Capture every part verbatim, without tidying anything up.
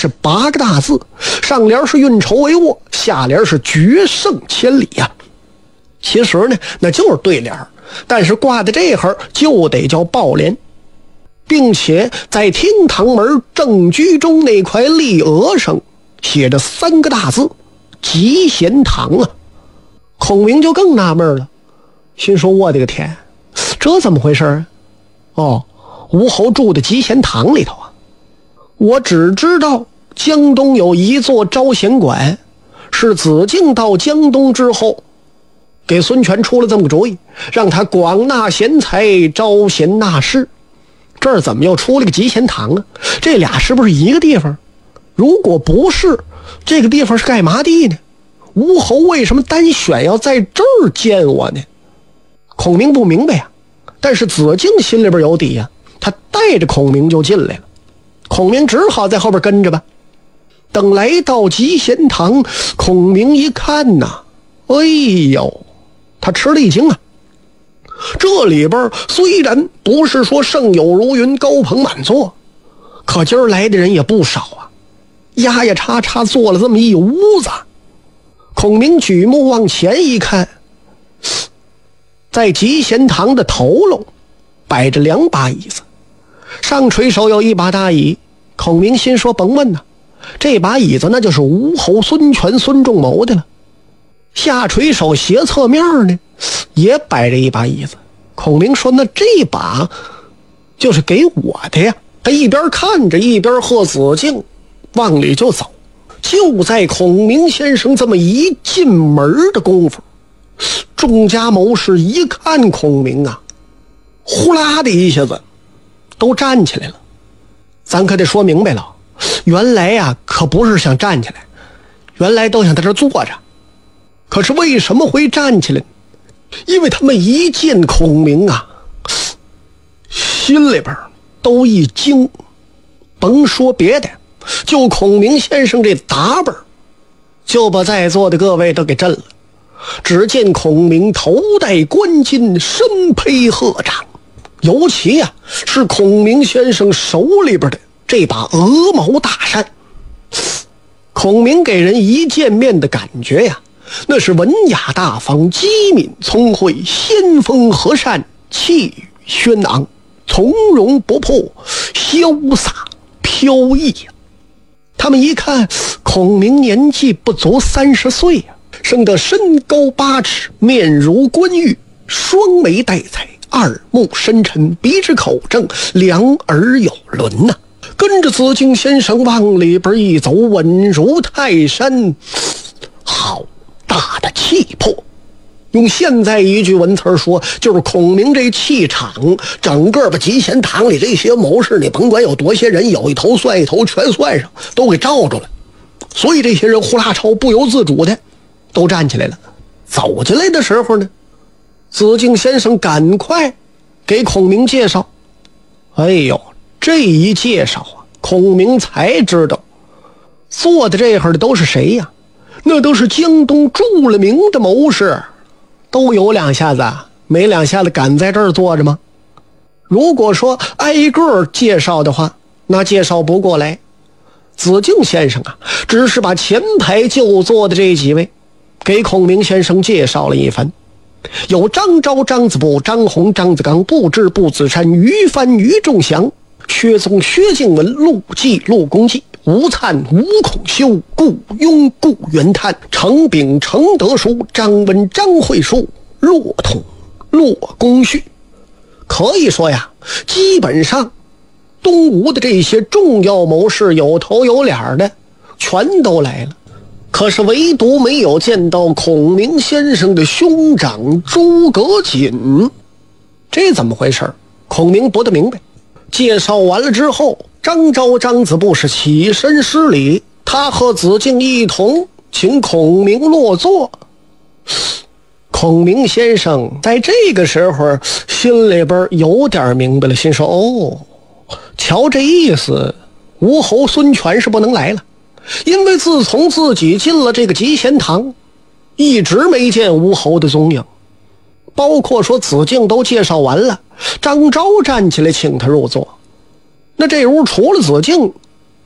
是八个大字，上联是运筹帷幄，下联是决胜千里呀、啊。其实呢，那就是对联，但是挂在这行就得叫抱联，并且在厅堂门正居中那块立额上写着三个大字集贤堂啊。孔明就更纳闷了，心说我的个天，这怎么回事啊？哦，吴侯住的集贤堂里头啊。我只知道江东有一座招贤馆，是子敬到江东之后给孙权出了这么个主意，让他广纳贤才，招贤纳士。这儿怎么又出了个集贤堂啊？这俩是不是一个地方？如果不是，这个地方是干嘛地呢？吴侯为什么单选要在这儿见我呢？孔明不明白呀、啊，但是子敬心里边有底呀、啊，他带着孔明就进来了。孔明只好在后边跟着吧。等来到集贤堂，孔明一看呐，哎呦，他吃了一惊啊！这里边虽然不是说盛友如云、高朋满座，可今儿来的人也不少啊，压压叉叉坐了这么一屋子。孔明举目往前一看，在集贤堂的头楼摆着两把椅子，上垂手有一把大椅。孔明心说甭问呐，这把椅子那就是吴侯孙权孙仲谋的了。下垂手斜侧面呢也摆着一把椅子，孔明说那这把就是给我的呀。他一边看着一边喝子敬往里就走。就在孔明先生这么一进门的功夫，众家谋士一看孔明啊，呼啦的一下子都站起来了。咱可得说明白了，原来啊可不是想站起来，原来都想在这坐着。可是为什么会站起来？因为他们一见孔明啊，心里边都一惊。甭说别的，就孔明先生这打扮，就把在座的各位都给震了。只见孔明头戴冠巾，身披鹤掌，尤其呀、啊、是孔明先生手里边的这把鹅毛大扇。孔明给人一见面的感觉呀、啊，那是文雅大方、机敏聪慧、先锋和善、气宇轩昂、从容不迫、潇洒飘逸。他们一看孔明年纪不足三十岁呀、啊，生得身高八尺，面如冠玉，双眉带彩，二目深沉，鼻直口正，两耳有轮呐、啊。跟着子敬先生往里边一走，稳如泰山，好大的气魄。用现在一句文词说，就是孔明这气场，整个把集贤堂里这些谋士，你甭管有多些人，有一头算一头，全算上，都给罩住了。所以这些人呼啦超不由自主的都站起来了。走进来的时候呢，子敬先生赶快给孔明介绍。哎呦，这一介绍啊，孔明才知道坐的这会儿的都是谁呀？那都是江东著了名的谋士，都有两下子，没两下子敢在这儿坐着吗？如果说挨个介绍的话，那介绍不过来。子敬先生啊，只是把前排就坐的这几位给孔明先生介绍了一番。有张昭、张子布、张宏、张子刚、步智、步子山、于帆、于仲祥、薛宗、薛敬文、陆绩、陆公绩、吴灿、吴孔修、顾雍、顾元叹、程炳、程德书、张温、张惠书、骆统、骆公旭。可以说呀，基本上东吴的这些重要谋士，有头有脸的全都来了。可是唯独没有见到孔明先生的兄长诸葛瑾。这怎么回事？孔明不得明白。介绍完了之后，张昭、张子布是起身施礼，他和子敬一同请孔明落座。孔明先生在这个时候心里边有点明白了，心说哦，瞧这意思，吴侯孙权是不能来了。因为自从自己进了这个集贤堂，一直没见吴侯的踪影。包括说子敬都介绍完了，张昭站起来请他入座。那这屋除了子敬，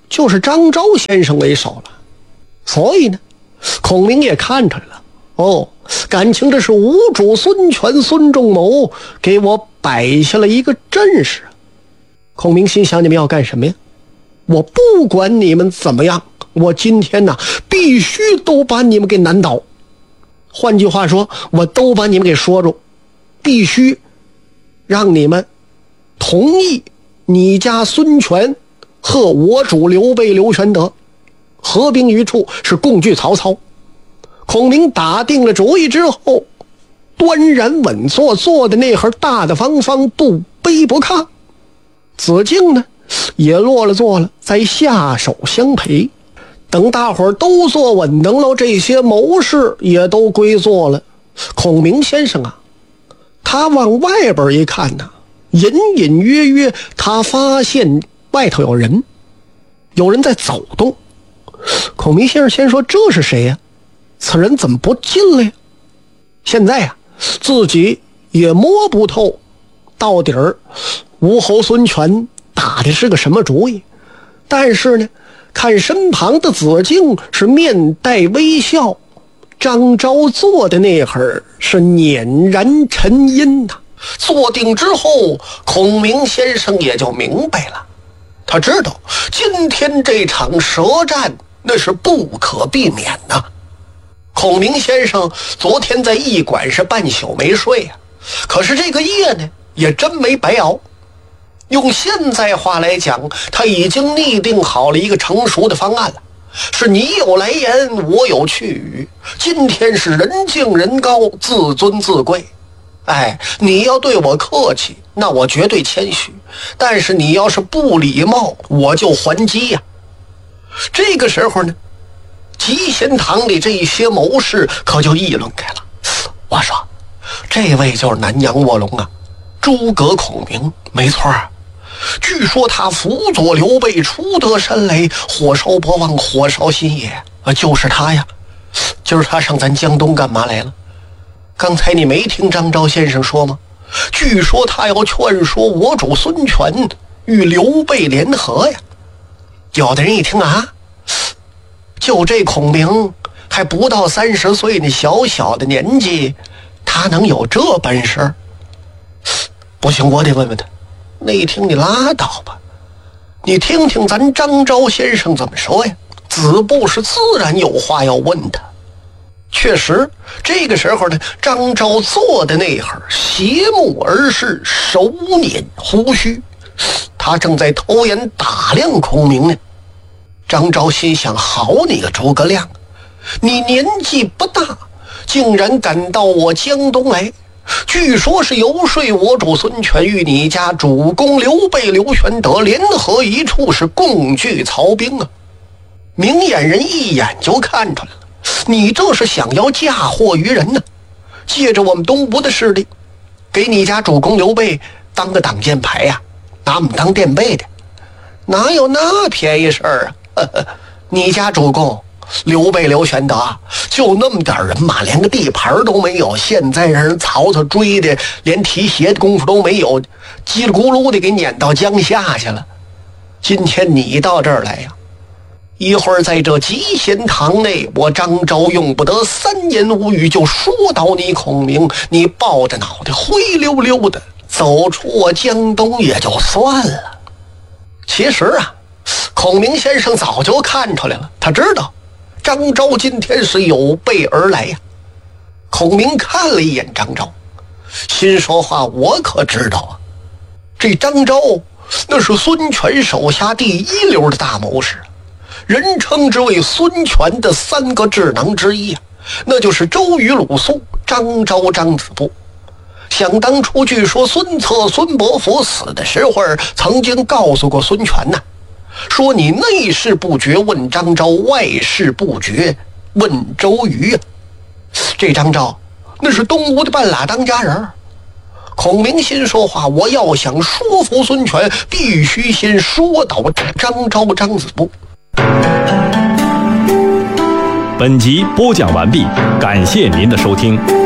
就是张昭先生为首了。所以呢，孔明也看出来了，哦，感情这是吴主孙权孙仲谋给我摆下了一个阵势。孔明心想，你们要干什么呀？我不管你们怎么样，我今天呢必须都把你们给难倒。换句话说，我都把你们给说住，必须让你们同意你家孙权和我主刘备刘玄德合兵一处，是共拒曹操。孔明打定了主意之后，端然稳坐，坐的那会儿大大方方，不卑不亢。子敬呢也落了座了，在下手相陪。等大伙儿都坐稳当了，这些谋士也都归座了。孔明先生啊，他往外边一看呢，隐隐约约他发现外头有人，有人在走动。孔明先生先说，这是谁呀？此人怎么不进来呀？现在啊，自己也摸不透到底儿吴侯孙权打的是个什么主意。但是呢，看身旁的子敬是面带微笑，张昭坐的那会儿是佞然沉吟呐。坐定之后，孔明先生也就明白了，他知道今天这场舌战那是不可避免的。孔明先生昨天在驿馆是半宿没睡啊，可是这个夜呢也真没白熬。用现在话来讲，他已经拟定好了一个成熟的方案了，是你有来言，我有去语。今天是人敬人高，自尊自贵。哎，你要对我客气，那我绝对谦虚；但是你要是不礼貌，我就还击呀、啊。这个时候呢，集贤堂里这些谋士可就议论开了。我说，这位就是南阳卧龙啊，诸葛孔明，没错啊。据说他辅佐刘备出得山雷，火烧博望，火烧新野，啊，就是他呀。今儿他上咱江东干嘛来了？刚才你没听张昭先生说吗？据说他要劝说我主孙权与刘备联合呀。有的人一听啊，就这孔明还不到三十岁呢，小小的年纪，他能有这本事？不行，我得问问他。那一听，你拉倒吧，你听听咱张昭先生怎么说呀。子布是自然有话要问他。确实，这个时候呢，张昭坐的那会儿斜目而视，手捻胡须，他正在偷眼打量孔明呢。张昭心想，好你个诸葛亮，你年纪不大，竟然敢到我江东来，据说是游说我主孙权与你家主公刘备刘玄德联合一处，是共拒曹兵啊。明眼人一眼就看出来了，你这是想要嫁祸于人呢，借着我们东吴的势力，给你家主公刘备当个挡箭牌呀、啊，拿我们当垫背的，哪有那便宜事儿啊？呵呵，你家主公刘备刘玄德就那么点人马，连个地盘都没有，现在让人曹操追的连提鞋的功夫都没有，叽里咕噜的给撵到江夏去了。今天你到这儿来呀、啊，一会儿在这集贤堂内，我张昭用不得三言五语就说倒你孔明，你抱着脑袋灰溜溜的走出我江东也就算了。其实啊，孔明先生早就看出来了，他知道张昭今天是有备而来呀。孔明看了一眼张昭，心说话，我可知道啊，这张昭那是孙权手下第一流的大谋士，人称之为孙权的三个智囊之一啊，那就是周瑜、鲁肃、张昭、张子布。想当初据说孙策、孙伯符死的时候，曾经告诉过孙权呐、啊，说你内事不决问张昭，外事不决问周瑜啊。这张昭那是东吴的半拉当家人。孔明心说话，我要想说服孙权，必须先说倒张昭、张子布。 本集播讲完毕，感谢您的收听。